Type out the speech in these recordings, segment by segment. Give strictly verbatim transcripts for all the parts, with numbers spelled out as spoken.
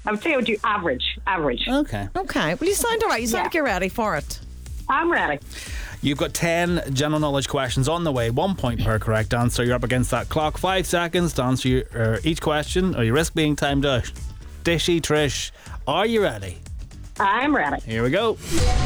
I would say I would do average. Average. Okay. Okay. Well, you sound all right. You sound Yeah. like you're ready for it. I'm ready. You've got ten general knowledge questions on the way. One point per correct answer. You're up against that clock. Five seconds to answer your, uh, each question, or you risk being timed out. Dishy, Trish, are you ready? I'm ready. Here we go.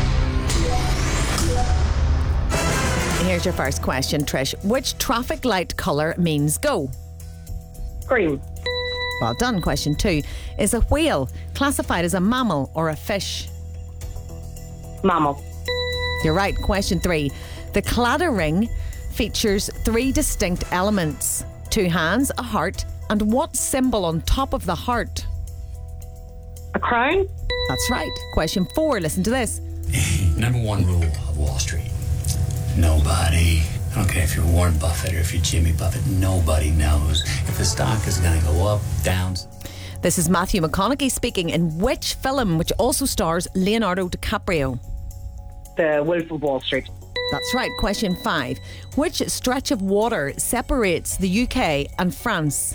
Here's your first question, Trish. Which traffic light colour means go? Green. Well done. Question two. Is a whale classified as a mammal or a fish? Mammal. You're right. Question three. The Claddagh ring features three distinct elements. Two hands, a heart, and what symbol on top of the heart? A crown. That's right. Question four. Listen to this. Number one rule of Wall Street. Nobody, I don't care if you're Warren Buffett or if you're Jimmy Buffett, nobody knows if the stock is going to go up, down. This is Matthew McConaughey speaking in which film, which also stars Leonardo DiCaprio? The Wolf of Wall Street. That's right. Question five. Which stretch of water separates the U K and France?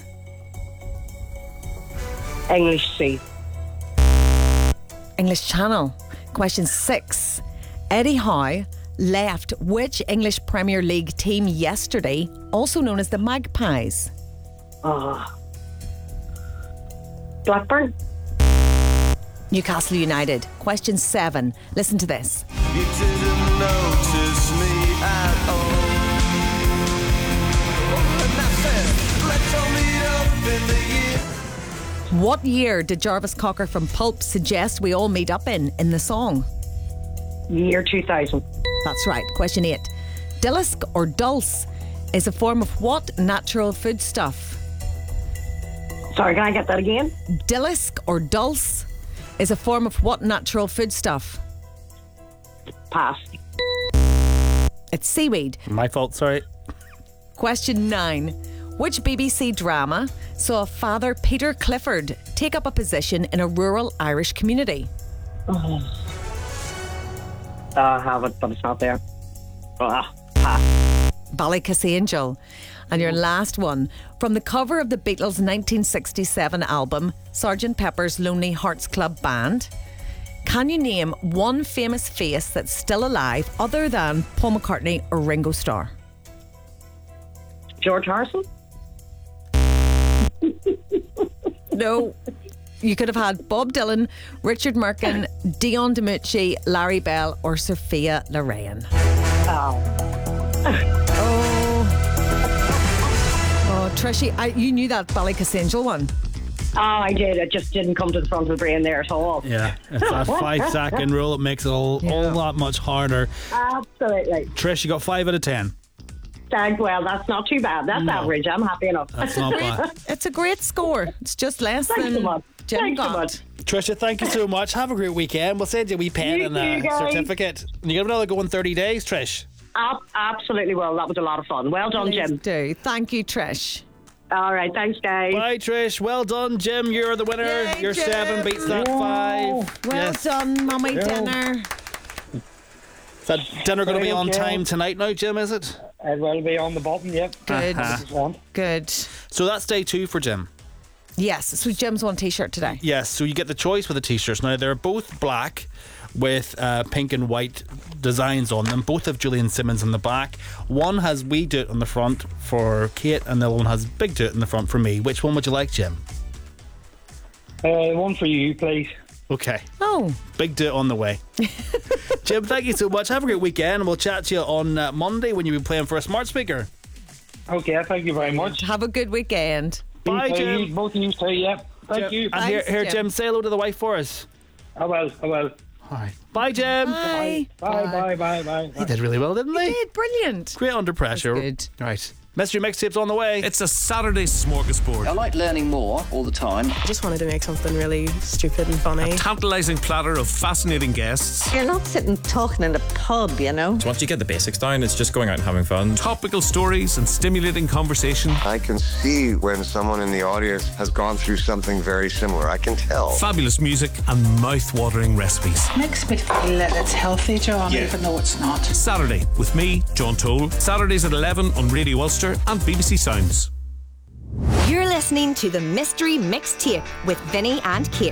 English Sea. English Channel. Question six. Eddie Howe left which English Premier League team yesterday, also known as the Magpies? Ah. Blackburn. Newcastle United. Question seven. Listen to this. You didn't notice me at all. And I said, let's all meet up in the year. What year did Jarvis Cocker from Pulp suggest we all meet up in in the song? Year two thousand. That's right. Question eight. Dillisk or dulse is a form of what natural foodstuff? Sorry, can I get that again? Dillisk or dulse is a form of what natural foodstuff? Pass. It's seaweed. My fault, sorry. Question nine. Which B B C drama saw Father Peter Clifford take up a position in a rural Irish community? Oh. I have it, but it's not there. Ah, pass. Ballykissangel. And your last one. From the cover of the Beatles' nineteen sixty-seven album, Sergeant Pepper's Lonely Hearts Club Band, can you name one famous face that's still alive other than Paul McCartney or Ringo Starr? George Harrison? No. You could have had Bob Dylan, Richard Merkin, Dion DiMucci, Larry Bell, or Sophia Loren. Oh. Oh. Oh, Trishy, I, you knew that Ballykissangel one. Oh, I did. It just didn't come to the front of the brain there at all. Yeah, it's that five second rule. It makes it all, Yeah. all that much harder. Absolutely. Trish, you got five out of ten. Thank well, that's not too bad. That's No. average. I'm happy enough. That's not bad. It's a great score. It's just less Thanks than so much. Jim Thanks so got. much. Trisha, thank you so much. Have a great weekend. We'll send you a wee pen You and a too, guys. certificate. And you get another go in thirty days, Trish. Ab- absolutely well. That was a lot of fun. Well done, Please Jim. do. Thank you, Trish. All right. Thanks, guys. Bye, Trish. Well done, Jim. You're the winner. Yay, Your Jim. seven beats that five. Well Yes. done, mummy dinner. Is that dinner going to be on Brilliant, time Jim. tonight now, Jim, is it? It will be on the button, yep. Good. Uh-huh. Good. So that's day two for Jim. Yes, so Jim's won t-shirt today. Yes, so you get the choice with the t-shirts. Now, they're both black with uh, pink and white designs on them. Both have Julian Simmons on the back. One has We Do It on the front for Kate, and the other one has Big Do It in the front for me. Which one would you like, Jim? Uh, one for you, please. Okay. Oh. Big Do It on the way. Jim, thank you so much. Have a great weekend, and we'll chat to you on uh, Monday when you'll be playing for a smart speaker. Okay, thank you very much. Have a good weekend. Bye, You too, Jim. you- Both of you too, yep. Thank you. And here, Thanks, here, Jim. Jim, say hello to the wife for us. I will, I will. All right. Bye, Jim. Bye. Bye, bye, bye, bye. He did really well, didn't he? Good, brilliant. Great under pressure. That's good. Right. Mystery Mixtape's on the way. It's a Saturday smorgasbord. I like learning more all the time. I just wanted to make something really stupid and funny. A tantalising platter of fascinating guests. You're not sitting talking in a pub, you know. So once you get the basics down, it's just going out and having fun. Topical stories and stimulating conversation. I can see when someone in the audience has gone through something very similar. I can tell. Fabulous music and mouth-watering recipes. Makes me feel that it's healthy, John, Yeah. even though it's not. Saturday with me, John Toll. Saturdays at eleven on Radio Ulster and B B C Sounds. You're listening to the Mystery Mixtape with Vinny and Kate.